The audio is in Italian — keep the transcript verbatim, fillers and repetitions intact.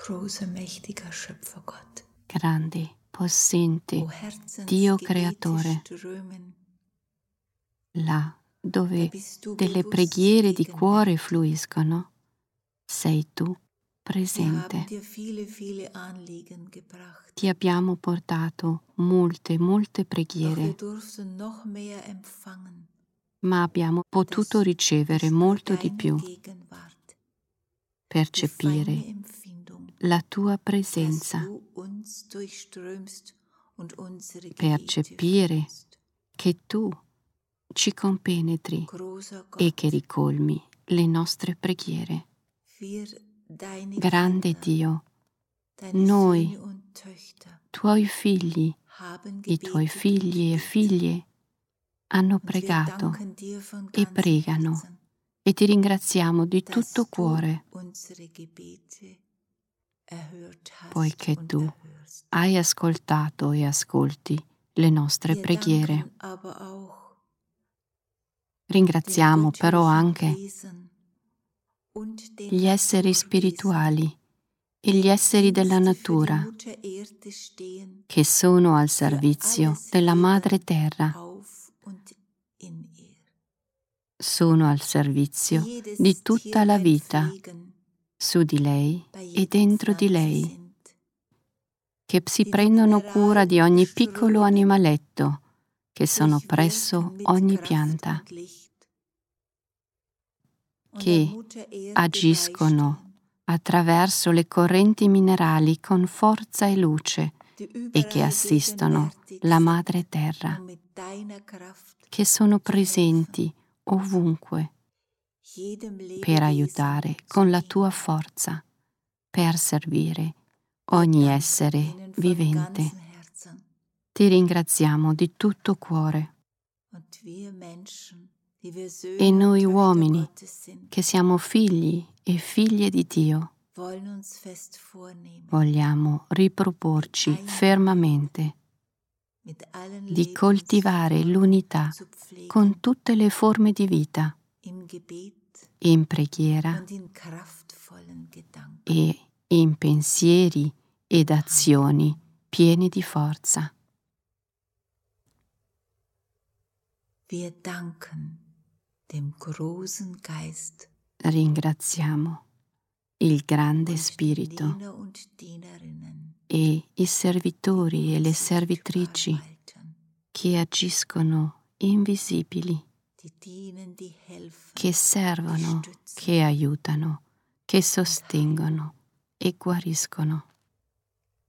großer, mächtiger Schöpfergott. Grande, possente O Dio Herzensgebete creatore, strömen, là da dove bist du delle bewusst preghiere di cuore gegenwärtig. fluiscono, sei tu Wir haben presente. dir viele, viele Anliegen gebracht. Ti abbiamo portato molte, molte Doch wir preghiere, durften noch mehr empfangen. ma abbiamo potuto Das ricevere ist nur molto di deine più, Gegenwart, die percepire feine Empfindung, la tua dass presenza, du uns durchströmst und unsere Gebete percepire führst. che tu ci compenetri Großer e che Gott, ricolmi le nostre preghiere. wir, deine Grande Kinder, Dio, deine noi, Söhne und Töchter, tuoi figli, haben i tuoi gebetet figli und e beten. figlie, hanno Und wir pregato danken dir von e ganzem pregano Herzen, e ti ringraziamo di tutto dass du cuore, unsere Gebete erhört hast poiché und tu erhörst. hai ascoltato e ascolti le nostre Wir preghiere. danken aber auch den Ringraziamo però göttlichen anche Wesen und den gli esseri Naturwesen, spirituali e die gli im esseri della Dienste für die natura Mutter Erde stehen, che sono al für servizio alles della Madre Leben Terra, auf und in ihr. sono al Die servizio jedes di tutta la Tierlein vita pflegen, su di lei bei e jeder dentro di Pflanze lei, sind, che si die die prendono cura di ogni piccolo Mineralströme animaletto che sono presso durchwirken mit ogni Kraft pianta, und Licht und der che Mutter Erde agiscono beistehen, attraverso le correnti minerali con forza e luce die e che überall assistono gegenwärtig la sind, Madre Terra, um mit deiner Kraft che sono zu helfen, presenti ovunque jedem per Lebewesen aiutare zu con la tua dienen. forza, per servire Wir ogni danken essere ihnen von vivente. ganzem Herzen. Ti ringraziamo di tutto cuore Und wir Menschen, die wir Söhne e und noi Töchter uomini Gottes sind, che siamo figli e figlie di Dio wollen uns fest vornehmen, vogliamo riproporci Einheit fermamente mit allen di coltivare Lebensformen l'unità zu pflegen, con tutte le forme di vita, im Gebet in preghiera und in kraftvollen Gedanken. e in pensieri ed azioni pieni di forza. Wir danken dem großen Geist Ringraziamo il grande und den Spirito Diener und Dienerinnen, e i servitori e le unsichtbar servitrici walten, che agiscono invisibili, die dienen, die helfen, che servono, stützen che aiutano, che und heilen. sostengono e guariscono.